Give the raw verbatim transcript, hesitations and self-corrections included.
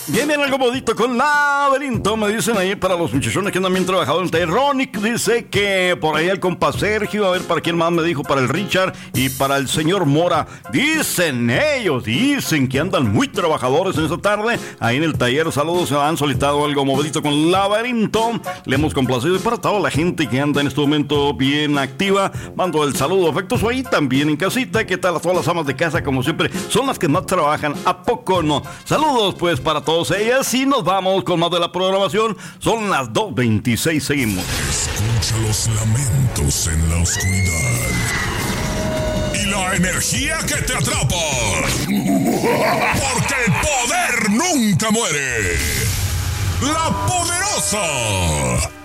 Bien, bien, algo modito con Laberinto, me dicen ahí para los muchachones que andan bien trabajados en el taller. Ronick dice que por ahí el compa Sergio, a ver para quién más me dijo, para el Richard y para el señor Mora. Dicen ellos, dicen que andan muy trabajadores en esta tarde ahí en el taller. Saludos, se han solicitado algo movidito con Laberinto. Le hemos complacido y para toda la gente que anda en este momento bien activa, mando el saludo afectuoso ahí también en casita. ¿Qué tal a todas las amas de casa? Como siempre, son las que más trabajan, ¿a poco no? Saludos pues para todos ellas y nos vamos con más de la programación. Son las dos veintiséis, seguimos. Escucha los lamentos en la oscuridad y la energía que te atrapa, porque el poder nunca muere. La Poderosa.